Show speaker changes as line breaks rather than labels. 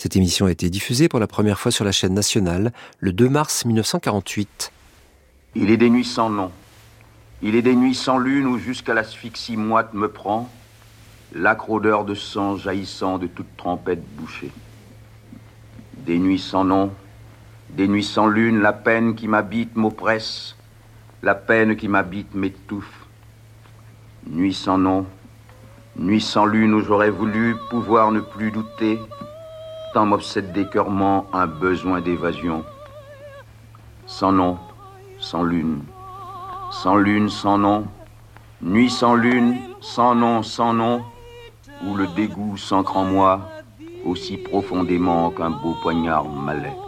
Cette émission a été diffusée pour la première fois sur la chaîne nationale le 2 mars 1948.
Il est des nuits sans nom. Il est des nuits sans lune où jusqu'à l'asphyxie moite me prend l'âcre odeur de sang jaillissant de toute trempette bouchée. Des nuits sans nom, des nuits sans lune, la peine qui m'habite m'oppresse, la peine qui m'habite m'étouffe. Nuit sans nom, nuit sans lune où j'aurais voulu pouvoir ne plus douter, tant m'obsède d'écœurement un besoin d'évasion. Sans nom, sans lune, sans lune, sans nom, nuit sans lune, sans nom, où le dégoût s'ancre en moi aussi profondément qu'un beau poignard malais.